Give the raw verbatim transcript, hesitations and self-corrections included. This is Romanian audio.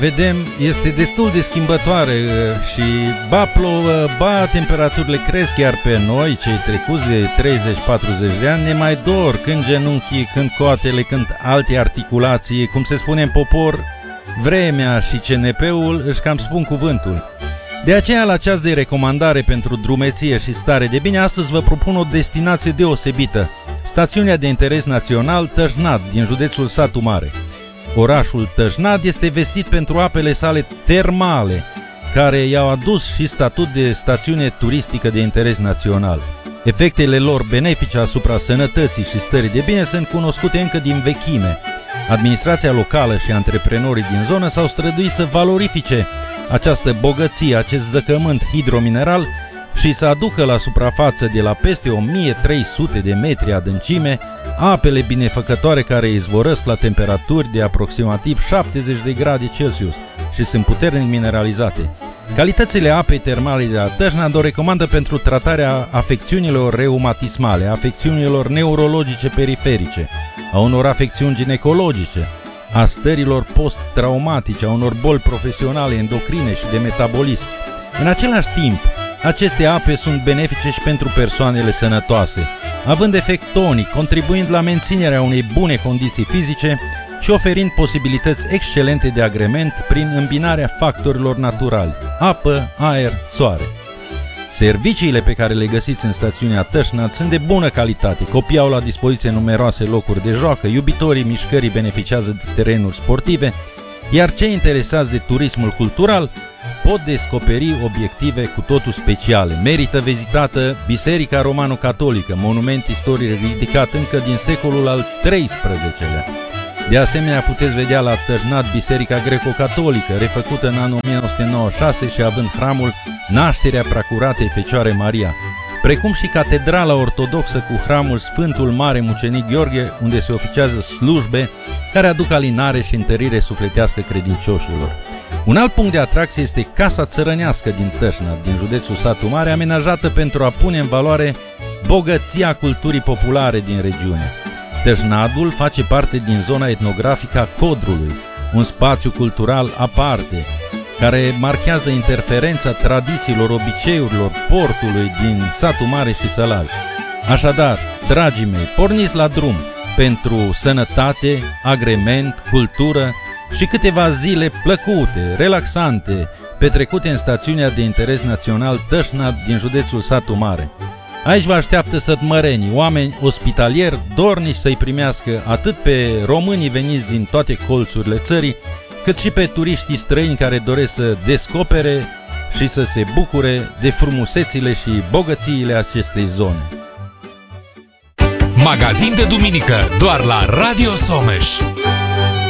vedem, este destul de schimbătoare și ba plouă, ba temperaturile cresc, iar pe noi, cei trecuți de treizeci patruzeci de ani, ne mai dor când genunchii, când coatele, când alte articulații, cum se spune în popor, vremea și C N P-ul își cam spun cuvântul. De aceea, la ceas de recomandare pentru drumeție și stare de bine, astăzi vă propun o destinație deosebită, stațiunea de interes național Tășnad, din județul Satu Mare. Orașul Tășnad este vestit pentru apele sale termale, care i-au adus și statut de stațiune turistică de interes național. Efectele lor benefice asupra sănătății și stării de bine sunt cunoscute încă din vechime. Administrația locală și antreprenorii din zonă s-au străduit să valorifice această bogăție, acest zăcământ hidromineral și să aducă la suprafață de la peste o mie trei sute de metri adâncime apele binefăcătoare care izvorăsc la temperaturi de aproximativ șaptezeci de grade Celsius și sunt puternic mineralizate. Calitățile apei termale de la Tășnad o recomandă pentru tratarea afecțiunilor reumatismale, afecțiunilor neurologice periferice, a unor afecțiuni ginecologice, a stărilor post-traumatice, a unor boli profesionale, endocrine și de metabolism. În același timp, aceste ape sunt benefice și pentru persoanele sănătoase, având efect tonic, contribuind la menținerea unei bune condiții fizice și oferind posibilități excelente de agrement prin îmbinarea factorilor naturali, apă, aer, soare. Serviciile pe care le găsiți în stațiunea Tășnad sunt de bună calitate, copiii au la dispoziție numeroase locuri de joacă, iubitorii mișcării beneficiază de terenuri sportive, iar cei interesați de turismul cultural pot descoperi obiective cu totul speciale. Merită vizitată Biserica Romano-Catolică, monument istoric ridicat încă din secolul al treisprezecelea. De asemenea, puteți vedea la Tășnad Biserica Greco-Catolică, refăcută în anul o mie nouă sute nouăzeci și șase și având hramul Nașterea Preacuratei Fecioare Maria, precum și Catedrala Ortodoxă cu hramul Sfântul Mare Mucenic Gheorghe, unde se oficează slujbe care aduc alinare și întărire sufletească credincioșilor. Un alt punct de atracție este Casa Țărănească din Tășnad, din județul Satu Mare, amenajată pentru a pune în valoare bogăția culturii populare din regiune. Tășnadul face parte din zona etnografică a Codrului, un spațiu cultural aparte, care marchează interferența tradițiilor, obiceiurilor portului din Satu Mare și Sălaj. Așadar, dragii mei, porniți la drum pentru sănătate, agrement, cultură și câteva zile plăcute, relaxante, petrecute în stațiunea de interes național Tășnad din județul Satu Mare. Aici vă așteaptă sătmărenii, oameni ospitalieri, dornici să-i primească atât pe românii veniți din toate colțurile țării, cât și pe turiștii străini care doresc să descopere și să se bucure de frumusețile și bogățiile acestei zone. Magazin de duminică, doar la Radio Someș.